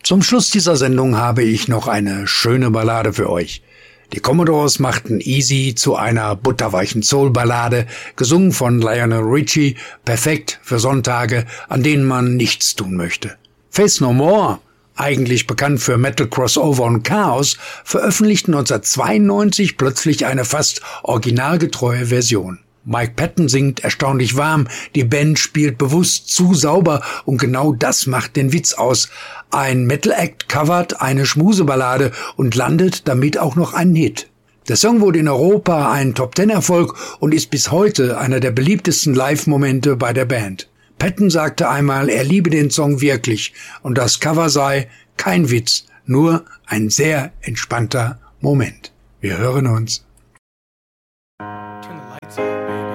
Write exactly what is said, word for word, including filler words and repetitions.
Zum Schluss dieser Sendung habe ich noch eine schöne Ballade für euch. Die Commodores machten Easy zu einer butterweichen Soul-Ballade, gesungen von Lionel Richie, perfekt für Sonntage, an denen man nichts tun möchte. Faith No More, eigentlich bekannt für Metal Crossover und Chaos, veröffentlichten neunzehnhundertzweiundneunzig plötzlich eine fast originalgetreue Version. Mike Patton singt erstaunlich warm, die Band spielt bewusst zu sauber und genau das macht den Witz aus. Ein Metal-Act covert eine Schmuseballade und landet damit auch noch einen Hit. Der Song wurde in Europa ein Top-Ten-Erfolg und ist bis heute einer der beliebtesten Live-Momente bei der Band. Patton sagte einmal, er liebe den Song wirklich und das Cover sei kein Witz, nur ein sehr entspannter Moment. Wir hören uns.